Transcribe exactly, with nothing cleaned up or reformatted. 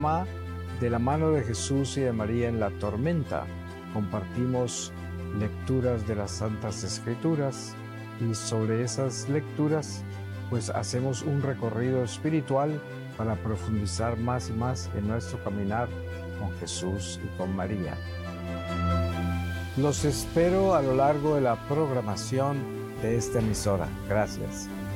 De la mano de Jesús y de María en la tormenta, compartimos lecturas de las Santas Escrituras y sobre esas lecturas pues hacemos un recorrido espiritual para profundizar más y más en nuestro caminar con Jesús y con María. Los espero a lo largo de la programación de esta emisora. Gracias.